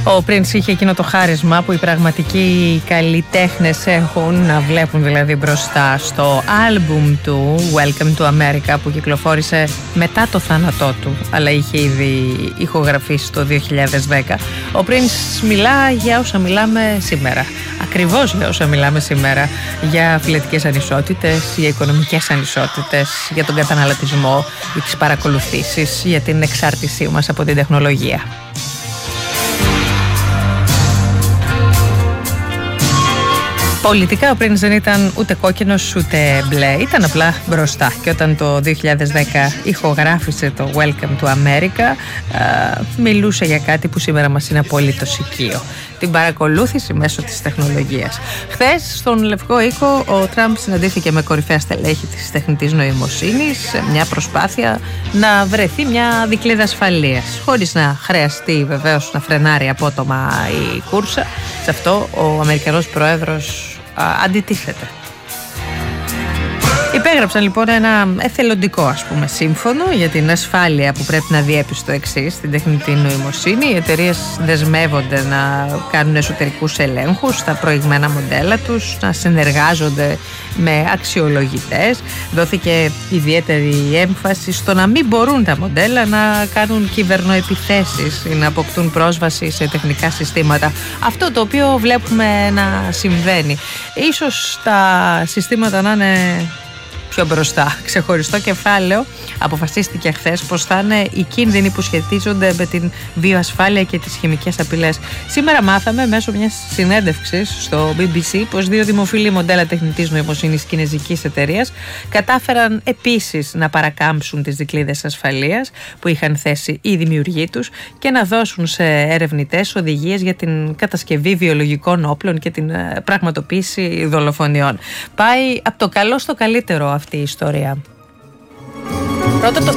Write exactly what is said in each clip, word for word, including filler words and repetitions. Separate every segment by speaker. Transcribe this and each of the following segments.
Speaker 1: Ο Prince είχε εκείνο το χάρισμα που οι πραγματικοί καλλιτέχνες έχουν, να βλέπουν δηλαδή μπροστά στο άλμπουμ του Welcome to America που κυκλοφόρησε μετά το θάνατό του, αλλά είχε ήδη ηχογραφήσει το δύο χιλιάδες δέκα. Ο Prince μιλά για όσα μιλάμε σήμερα, ακριβώς για όσα μιλάμε σήμερα, για φυλετικές ανισότητες, για οικονομικές ανισότητες, για τον καταναλωτισμό, για τις παρακολουθήσεις, για την εξάρτησή μας από την τεχνολογία. Πολιτικά ο Prince δεν ήταν ούτε κόκκινος ούτε μπλε, ήταν απλά μπροστά. Και όταν το δύο χιλιάδες δέκα ηχογράφησε το Welcome to America, α, μιλούσε για κάτι που σήμερα μας είναι απολύτως οικείο: την παρακολούθηση μέσω της τεχνολογίας. Χθες στον Λευκό Οίκο ο Τραμπ συναντήθηκε με κορυφαία στελέχη της τεχνητής νοημοσύνης σε μια προσπάθεια να βρεθεί μια δικλείδα ασφαλείας, χωρίς να χρειαστεί βεβαίως να φρενάρει απότομα η κούρσα. Σε αυτό ο Αμερικανός Πρόεδρος α, αντιτίθεται. Υπέγραψαν λοιπόν ένα εθελοντικό ας πούμε σύμφωνο για την ασφάλεια που πρέπει να διέπει στο εξής: την τεχνητή νοημοσύνη. Οι εταιρείες δεσμεύονται να κάνουν εσωτερικούς ελέγχους στα προηγμένα μοντέλα τους, να συνεργάζονται με αξιολογητές. Δόθηκε ιδιαίτερη έμφαση στο να μην μπορούν τα μοντέλα να κάνουν κυβερνοεπιθέσεις ή να αποκτούν πρόσβαση σε τεχνικά συστήματα. Αυτό το οποίο βλέπουμε να συμβαίνει. Ίσως τα συστήματα να είναι πιο μπροστά. Ξεχωριστό κεφάλαιο αποφασίστηκε χθες πως θα είναι οι κίνδυνοι που σχετίζονται με την βιοασφάλεια και τις χημικές απειλές. Σήμερα μάθαμε μέσω μιας συνέντευξης στο μπι μπι σι πως δύο δημοφιλή μοντέλα τεχνητής νοημοσύνης κινεζικής εταιρείας κατάφεραν επίσης να παρακάμψουν τις δικλείδες ασφαλείας που είχαν θέσει οι δημιουργοί τους και να δώσουν σε ερευνητές οδηγίες για την κατασκευή βιολογικών όπλων και την πραγματοποίηση δολοφονιών. Πάει από το καλό στο καλύτερο αυτή η ιστορία. Πρώτα το...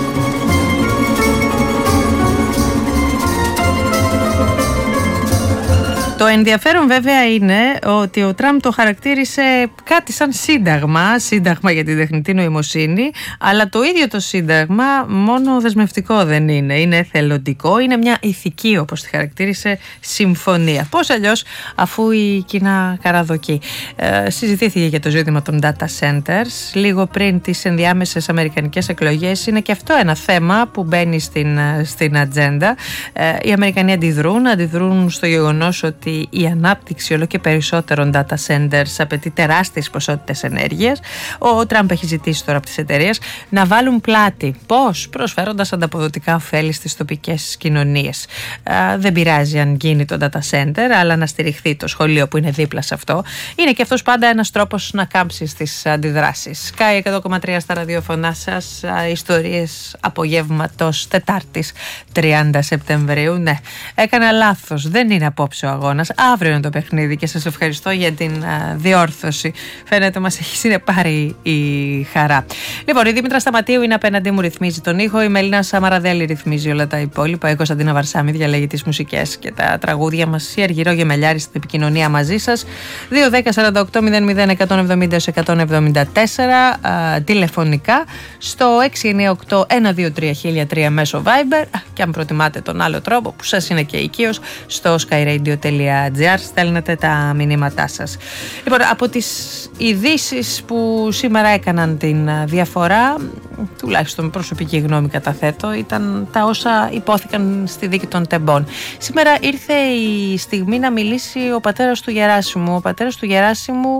Speaker 1: Το ενδιαφέρον βέβαια είναι ότι ο Τραμπ το χαρακτήρισε κάτι σαν σύνταγμα, σύνταγμα για την τεχνητή νοημοσύνη, αλλά το ίδιο το σύνταγμα μόνο δεσμευτικό δεν είναι, είναι εθελοντικό, είναι μια ηθική, όπως τη χαρακτήρισε, συμφωνία. Πώς αλλιώς, αφού η Κίνα καραδοκεί. Ε, συζητήθηκε για το ζήτημα των data centers λίγο πριν τις ενδιάμεσες αμερικανικές εκλογές. Είναι και αυτό ένα θέμα που μπαίνει στην, στην ατζέντα. Ε, οι Αμερικανοί αντιδρούν, αντιδρούν στο γεγονός ότι η ανάπτυξη όλο και περισσότερων data centers απαιτεί τεράστιες ποσότητες ενέργειας. Ο Τραμπ έχει ζητήσει τώρα από τις εταιρείες να βάλουν πλάτη. Πώς? Προσφέροντας ανταποδοτικά ωφέλη στις τοπικές κοινωνίες. Α, δεν πειράζει αν γίνει το data center, αλλά να στηριχθεί το σχολείο που είναι δίπλα σε αυτό. Είναι και αυτός πάντα ένας τρόπος να κάμψει στις αντιδράσεις. Sky εκατό κόμμα τρία στα ραδιοφωνά σας, ιστορίες απογεύματος Τετάρτης τριάντα Σεπτεμβρίου. Ναι, έκανα λάθος. Δεν είναι απόψε ο αγώνας. Αύριο είναι το παιχνίδι και σας ευχαριστώ για την α, διόρθωση. Φαίνεται μας έχει συνεπάρει η χαρά. Λοιπόν, η Δήμητρα Σταματίου είναι απέναντί μου, ρυθμίζει τον ήχο. Η Μελίνα Σαμαραδέλη ρυθμίζει όλα τα υπόλοιπα. Η Κωνσταντίνα Βαρσάμι διαλέγει τις μουσικές και τα τραγούδια μας. Η Αργυρό Γεμελιάρη στην επικοινωνία μαζί σας. δύο δέκα σαράντα οκτώ μηδέν μηδέν εκατόν εβδομήντα εκατόν εβδομήντα τέσσερα α, τηλεφωνικά στο έξι εννιά οκτώ ένα δύο τρία χίλια τρία μέσω Viber, και αν προτιμάτε τον άλλο τρόπο που σας είναι και οικείος, στο skyradio τελεία gr στέλνετε τα μηνύματά σας. Λοιπόν, από τις ειδήσεις που σήμερα έκαναν την διαφορά, τουλάχιστον προσωπική γνώμη καταθέτω, ήταν τα όσα υπόθηκαν στη δίκη των Τεμπών. Σήμερα ήρθε η στιγμή να μιλήσει ο πατέρας του Γεράσιμου. Ο πατέρας του Γεράσιμου,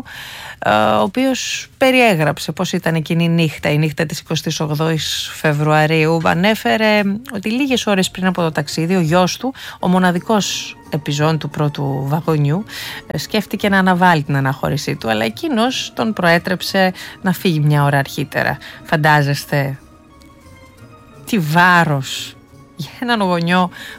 Speaker 1: ο οποίος περιέγραψε πώς ήταν εκείνη η νύχτα, η νύχτα της εικοστής ογδόης Φεβρουαρίου. Ανέφερε ότι λίγες ώρες πριν από το ταξίδι ο γιος του, ο μοναδικός επιζών του πρώτου βαγονιού, σκέφτηκε να αναβάλει την αναχώρησή του, αλλά εκείνος τον προέτρεψε να φύγει μια ώρα αρχίτερα. Φαντάζεστε τι βάρος για έναν γονιό